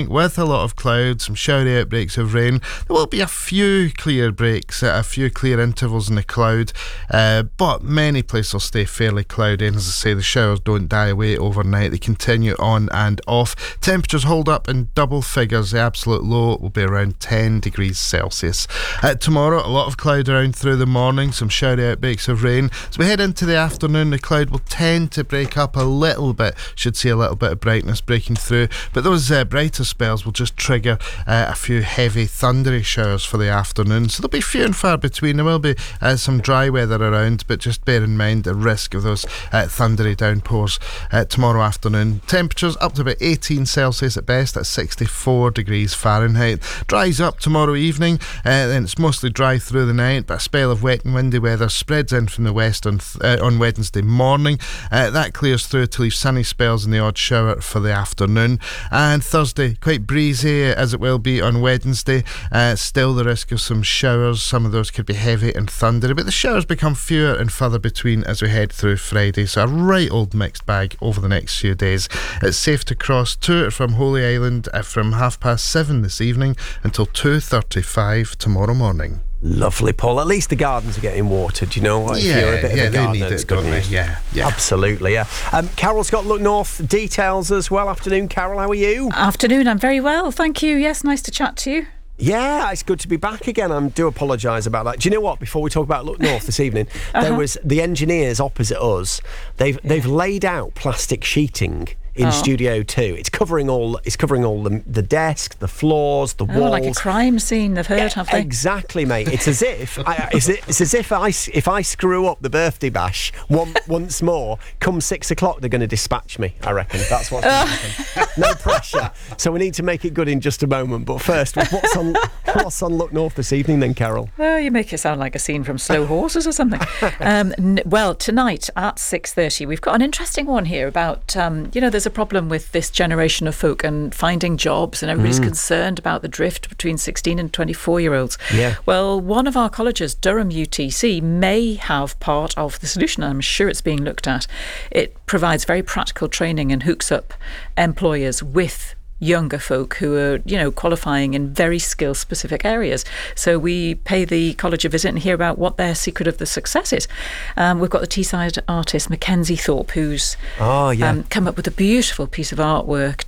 evening with a lot of clouds, some showery outbreaks of rain. There will be a few clear breaks, a few clear intervals in the cloud, but many places will stay fairly cloudy, and as I say, the showers don't die away overnight. They continue on and off. Temperatures hold up in double figures. The absolute low will be around 10 degrees Celsius. Tomorrow, a lot of cloud around through the morning, some showery outbreaks of rain. As we head into the afternoon, the cloud will tend to break up a little bit. Should see a little bit of brightness breaking through, but those brighter spells will just trigger a few heavy thundery showers for the afternoon, so there'll be few and far between. There will be some dry weather around, but just bear in mind the risk of those thundery downpours tomorrow afternoon. Temperatures up to about 18 Celsius at best, that's 64 degrees Fahrenheit. Dries up tomorrow evening, then it's mostly dry through the night, but a spell of wet and windy weather spreads in from the west on Wednesday morning. That clears through to leave sunny spells and the odd shower for the afternoon. And Thursday, quite breezy as it will be on Wednesday. Still the risk of some showers. Some of those could be heavy and thundery, but the showers become fewer and further between as we head through Friday. So a right old mixed bag over the next few days. It's safe to cross to it from Holy Island from 7:30 this evening until 2:35 tomorrow morning. Lovely, Paul. At least the gardens are getting watered, you know. If you're a bit of a gardener, it's good news. Yeah. Absolutely, yeah. Carol's got Look North details as well. Afternoon, Carol, how are you? Afternoon, I'm very well, thank you. Yes, nice to chat to you. Yeah, it's good to be back again. I do apologise about that. Do you know what? Before we talk about Look North this evening, there was the engineers opposite us. They've laid out plastic sheeting in Studio 2. It's covering all the desk, the floors, the walls. Like a crime scene, they've heard, have they? Exactly, mate. It's as if if I screw up the birthday bash once more, come 6 o'clock they're going to dispatch me, I reckon. That's what's going to happen. No pressure. So we need to make it good in just a moment. But first, what's on Look North this evening then, Carol? Well, you make it sound like a scene from Slow Horses or something. Well, tonight at 6:30 we've got an interesting one here about, there's a problem with this generation of folk and finding jobs, and everybody's concerned about the drift between 16 and 24-year-olds. Yeah. Well, one of our colleges, Durham UTC, may have part of the solution. I'm sure it's being looked at. It provides very practical training and hooks up employers with younger folk who are, qualifying in very skill-specific areas. So we pay the college a visit and hear about what their secret of the success is. We've got the Teesside artist Mackenzie Thorpe, who's come up with a beautiful piece of artwork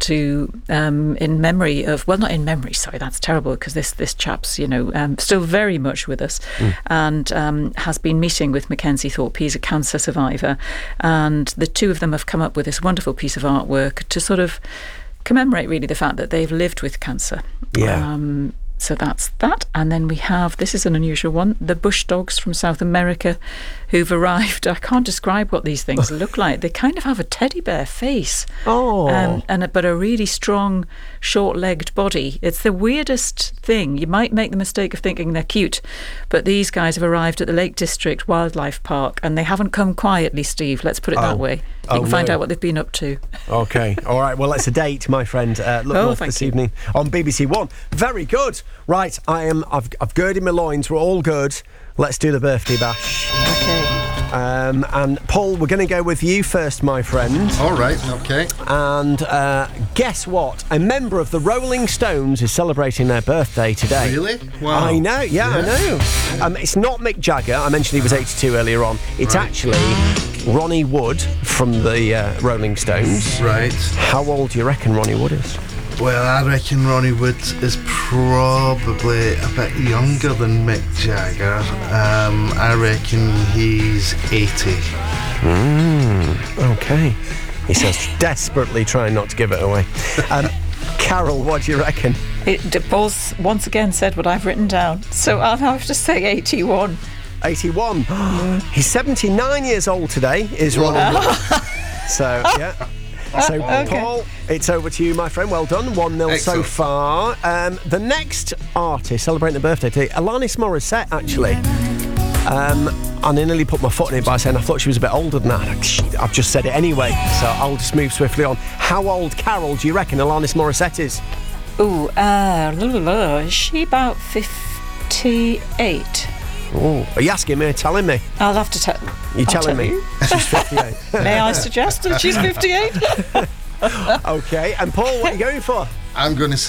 in memory of, well, not in memory, sorry, that's terrible, because this chap's, still very much with us, and has been meeting with Mackenzie Thorpe. He's a cancer survivor, and the two of them have come up with this wonderful piece of artwork to sort of commemorate really the fact that they've lived with cancer. So that's that. And then we have, this is an unusual one, the bush dogs from South America who've arrived. I can't describe what these things look like. They kind of have a teddy bear face. But a really strong, short-legged body. It's the weirdest thing. You might make the mistake of thinking they're cute, but these guys have arrived at the Lake District Wildlife Park, and they haven't come quietly, Steve. Let's put it that way. You can find out what they've been up to. Okay. All right. Well, it's a date, my friend. Look North this evening on BBC One. Very good. Right. I've girded my loins. We're all good. Let's do the birthday bash. Okay. And Paul, we're going to go with you first, my friend. All right. Okay. And guess what? A member of the Rolling Stones is celebrating their birthday today. Really? Wow. I know. Yeah. I know. It's not Mick Jagger. I mentioned he was 82 earlier on. It's actually Ronnie Wood from the Rolling Stones. Right. How old do you reckon Ronnie Wood is? Well, I reckon Ronnie Wood is probably a bit younger than Mick Jagger. I reckon he's 80. Okay. He says, desperately trying not to give it away. Carol, what do you reckon? Paul's once again said what I've written down, so I'll have to say 81. 81. He's 79 years old today, is Ronnie Wood. So, yeah. So, Paul, it's over to you, my friend. Well done. 1-0 so far. The next artist celebrating the birthday today, Alanis Morissette, actually. I nearly put my foot in it by saying I thought she was a bit older than that. I've just said it anyway, so I'll just move swiftly on. How old, Carol, do you reckon Alanis Morissette is? Is she about 58? Oh, are you asking me or telling me? I'll have to tell. You're telling me? You. She's 58. May I suggest that she's 58? Okay, and Paul, what are you going for? I'm going to say